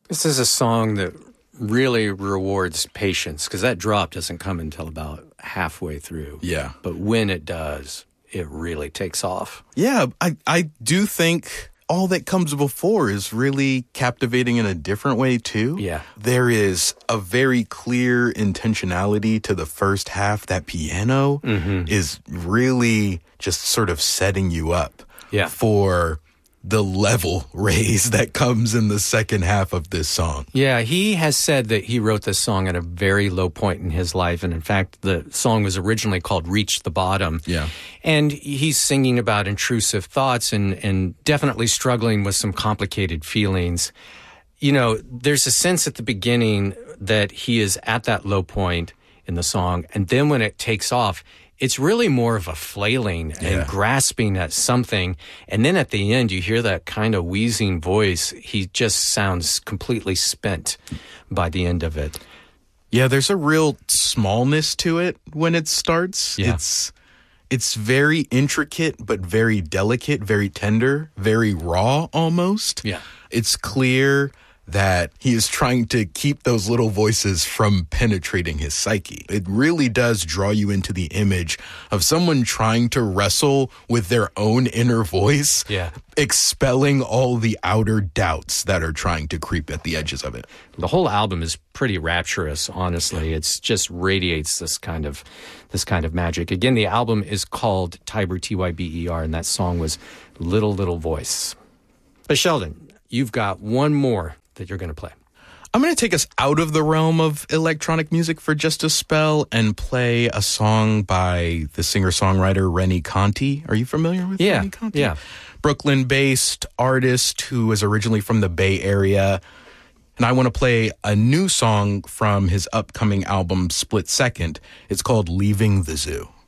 This is a song that really rewards patience because that drop doesn't come until about halfway through. Yeah. But when it does, it really takes off. Yeah, I do think all that comes before is really captivating in a different way, too. Yeah. There is a very clear intentionality to the first half. That piano is really just sort of setting you up for the level raise that comes in the second half of this song. Yeah, he has said that he wrote this song at a very low point in his life. And in fact, the song was originally called Reach the Bottom. Yeah. And he's singing about intrusive thoughts and definitely struggling with some complicated feelings. You know, there's a sense at the beginning that he is at that low point in the song. And then when it takes off, it's really more of a flailing and grasping at something. And then at the end, you hear that kind of wheezing voice. He just sounds completely spent by the end of it. Yeah, there's a real smallness to it when it starts. Yeah. It's very intricate, but very delicate, very tender, very raw almost. Yeah. It's clear that he is trying to keep those little voices from penetrating his psyche. It really does draw you into the image of someone trying to wrestle with their own inner voice, expelling all the outer doubts that are trying to creep at the edges of it. The whole album is pretty rapturous, honestly. It's just radiates this kind of magic. Again, the album is called Tyber, Tyber, and that song was Little Little Voice. But Sheldon, you've got one more that you're going to play. I'm going to take us out of the realm of electronic music for just a spell and play a song by the singer-songwriter Rennie Conti. Are you familiar with Rennie Conti? Yeah. Brooklyn-based artist who was originally from the Bay Area. And I want to play a new song from his upcoming album, Split Second. It's called Leaving the Zoo.